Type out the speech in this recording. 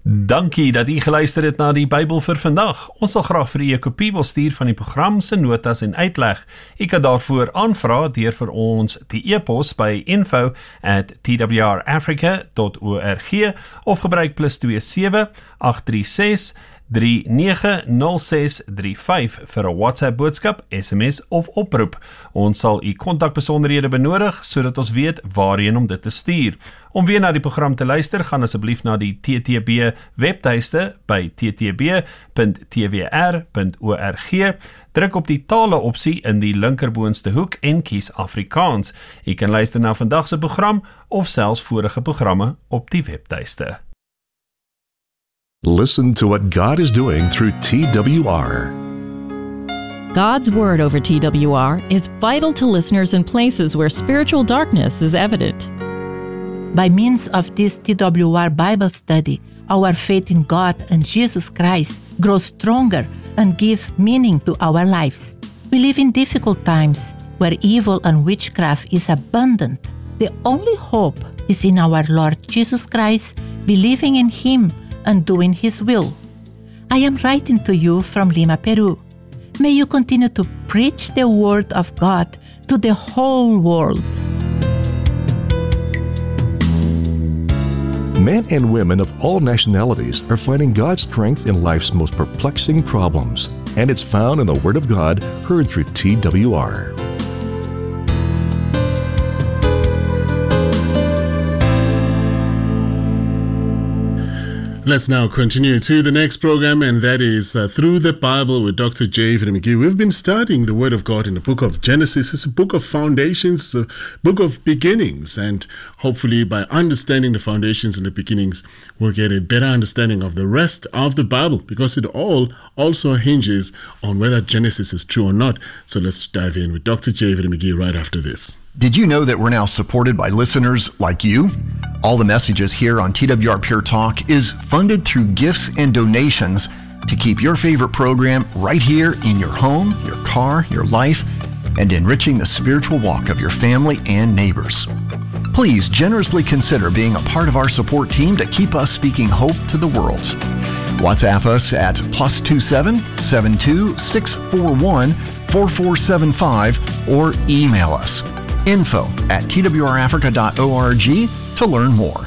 Dankie dat u geluister het na die Bybel vir vandag. Ons sal graag vir u 'n kopie wil stuur van die program se notas en uitleg. U kan daarvoor aanvra deur vir ons die e-pos by info@twrafrica.org of gebruik +27 836 390635 vir 'n WhatsApp boodskap, SMS of oproep. Ons sal u kontakbesonderhede benodig sodat ons weet waarheen om dit te stuur. Om weer na die program te luister, gaan asseblief na die TTB webtuiste by ttb.twr.org. Druk op die tale opsie in die linkerboonste hoek en kies Afrikaans. U kan luister na vandag se program of selfs vorige programme op die webtuiste. Listen to what God is doing through TWR. God's word over TWR is vital to listeners in places where spiritual darkness is evident. By means of this TWR Bible study, our faith in God and Jesus Christ grows stronger and gives meaning to our lives. We live in difficult times where evil and witchcraft is abundant. The only hope is in our Lord Jesus Christ, believing in Him and doing His will. I am writing to you from Lima, Peru. May you continue to preach the word of God to the whole world. Men and women of all nationalities are finding God's strength in life's most perplexing problems, and it's found in the Word of God heard through TWR. Let's now continue to the next program, and that is Through the Bible with Dr. J. McGee. We've been studying the Word of God in the book of Genesis. It's a book of foundations, a book of beginnings, and hopefully by understanding the foundations and the beginnings, we'll get a better understanding of the rest of the Bible, because it all also hinges on whether Genesis is true or not. So let's dive in with Dr. J. McGee right after this. Did you know that we're now supported by listeners like you? All the messages here on TWR Pure Talk is funded through gifts and donations to keep your favorite program right here in your home, your car, your life, and enriching the spiritual walk of your family and neighbors. Please generously consider being a part of our support team to keep us speaking hope to the world. WhatsApp us at +27 72 641 4475 or email us info@twrafrica.org to learn more.